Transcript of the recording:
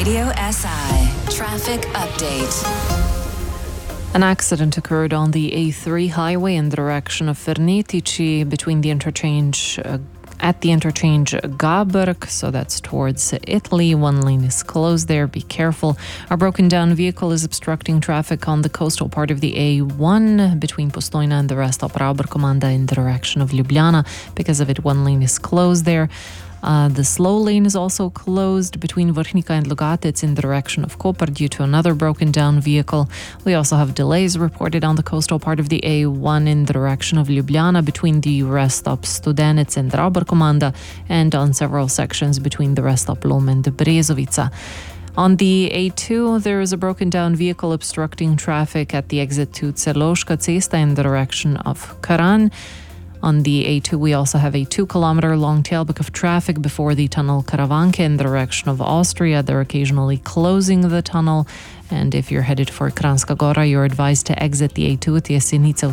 Radio SI Traffic Update. An accident occurred on the A3 highway in the direction of Fernetici between the interchange at the interchange Gaberg, so that's towards Italy. One lane is closed there, be careful. A broken down vehicle is obstructing traffic on the coastal part of the A1 between Postojna and the Restop Oberkommanda in the direction of Ljubljana. Because of it, one lane is closed there. The slow lane is also closed between Vrhnika and Logatec in the direction of Koper due to another broken down vehicle. We also have delays reported on the coastal part of the A1 in the direction of Ljubljana between the rest stop Studenec and Oberkommanda, and on several sections between the rest stop Lom and Brezovica. On the A2, there is a broken down vehicle obstructing traffic at the exit to Celoshka Cesta in the direction of Karan. On the A2, we also have a 2-kilometer long tailback of traffic before the tunnel Karavanke in the direction of Austria. They're occasionally closing the tunnel. And if you're headed for Kranjska Gora, you're advised to exit the A2 at Jesenice